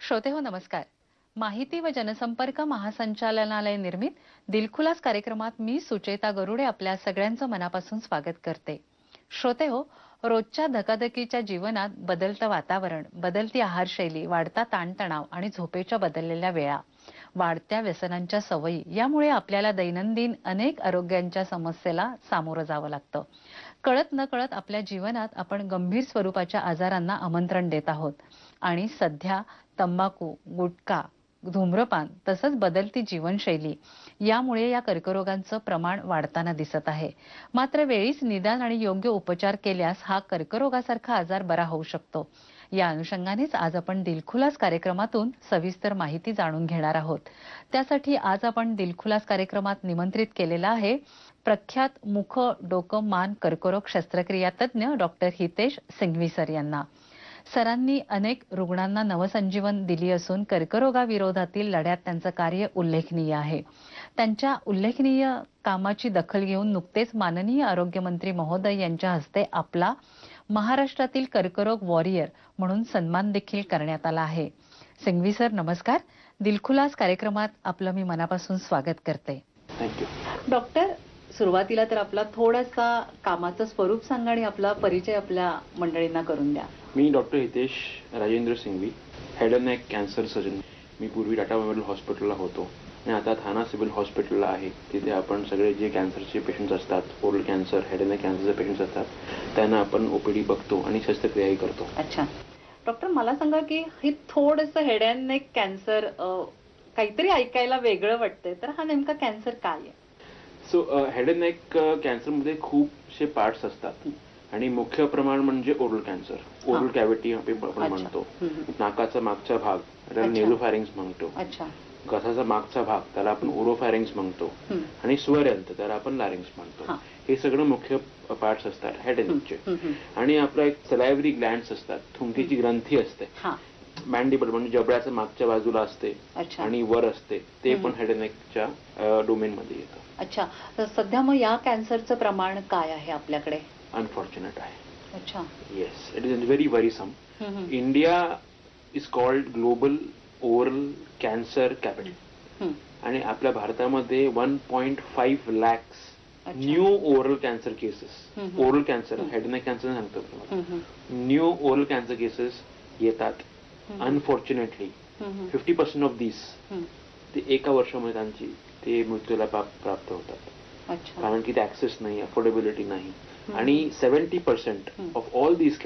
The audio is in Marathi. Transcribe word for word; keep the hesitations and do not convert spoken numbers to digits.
श्रोते हो नमस्कार. माहिती व जनसंपर्क महासंचालनालय निर्मित दिलखुलास कार्यक्रमात मी सुचेता गरुडे आपल्या सगळ्यांचं मनापासून स्वागत करते. श्रोते हो, रोजच्या धकाधकीच्या जीवनात बदलतं वातावरण, बदलती आहारशैली, वाढता ताणतणाव आणि झोपेच्या बदललेल्या वेळा, वाढत्या व्यसनांच्या सवयी यामुळे आपल्याला दैनंदिन अनेक आरोग्यांच्या समस्येला सामोरं जावं लागतं. कळत नकळत आपल्या जीवनात आपण गंभीर स्वरूपाच्या आजारांना आमंत्रण देत आहोत आणि सध्या तंबाखू, गुटखा, धूम्रपान तसंच बदलती जीवनशैली यामुळे या कर्करोगांचं प्रमाण वाढताना दिसत आहे. मात्र वेळीच निदान आणि योग्य उपचार केल्यास हा कर्करोगासारखा आजार बरा होऊ शकतो. या अनुषंगानेच आज आपण दिलखुलास कार्यक्रमातून सविस्तर माहिती जाणून घेणार आहोत. त्यासाठी आज आपण दिलखुलास कार्यक्रमात निमंत्रित केलेला आहे प्रख्यात मुख, डोकं, मान कर्करोग शस्त्रक्रिया तज्ञ डॉक्टर हितेश सिंघवी सर यांना. सरांनी अनेक रुग्णांना नवसंजीवन दिली असून कर्करोगाविरोधातील लढ्यात त्यांचं कार्य उल्लेखनीय आहे. त्यांच्या उल्लेखनीय कामाची दखल घेऊन नुकतेच माननीय आरोग्यमंत्री महोदय यांच्या हस्ते आपला महाराष्ट्रातील कर्करोग वॉरियर म्हणून सन्मान देखील करण्यात आला आहे. सिंघवी सर नमस्कार. दिलखुलास कार्यक्रमात आपलं मी मनापासून स्वागत करते. थँक्यू. डॉक्टर, सुरुवातीला तर आपला थोडासा कामाचं स्वरूप सांगा आणि आपला परिचय आपल्या मंडळींना करून द्या. मी doctor Hitesh Rajendra Singhvi, head and neck cancer surgeon. मी पूर्वी टाटा मेमोरियल हॉस्पिटलला होतो आणि आता थाना सिव्हिल हॉस्पिटलला आहे. तिथे आपण सगळे जे कॅन्सरचे पेशंट्स असतात, oral cancer, head and neck कॅन्सरचे patients असतात, त्यांना आपण ओपीडी बघतो आणि शस्त्रक्रियाही करतो. अच्छा डॉक्टर, मला सांगा की हे थोडंसं हेड अँड नेक कॅन्सर काहीतरी ऐकायला वेगळं वाटतंय, तर हा नेमका कॅन्सर काय आहे? सो हेड अँड नेक कॅन्सरमध्ये खूपसे पार्ट्स असतात आणि मुख्य प्रमाण म्हणजे ओरल कॅन्सर. ओरल कॅव्हिटी आपण म्हणतो. नाकाचा मागचा भाग त्याला नेझोफॅरिंग्स म्हणतो. घसाचा मागचा भाग त्याला आपण ओरोफॅरिंग्स म्हणतो आणि स्वरयंत्र त्याला आपण लॅरिंग्स म्हणतो. हे सगळं मुख्य पार्ट्स असतात हेड अँड नेकचे. आणि आपला एक सलायव्हरी ग्लँड्स असतात, थुंकीची ग्रंथी असते. मॅन्डिबल म्हणजे जबड्याच्या मागच्या बाजूला असते आणि वर असते, ते पण हेड अँड नेकच्या डोमेन मध्ये येतं. अच्छा, तर सध्या मग या कॅन्सरचं प्रमाण काय आहे आपल्याकडे? अनफॉर्च्युनेट आहे. अच्छा. Yes, it is very worrisome. India is called global oral cancer capital आणि आपल्या भारतामध्ये one point five lakhs new oral cancer cases, oral cancer, head and neck cancer सांगतो, न्यू ओरल कॅन्सर केसेस येतात. अनफॉर्च्युनेटली फिफ्टी पर्सेंट ऑफ दिस ते एका वर्षामध्ये त्यांची ते मृत्यूला प्राप्त होतात. कारण की ते ऍक्सेस नाही, अफोर्डेबिलिटी नाही. आणि seventy percent of all these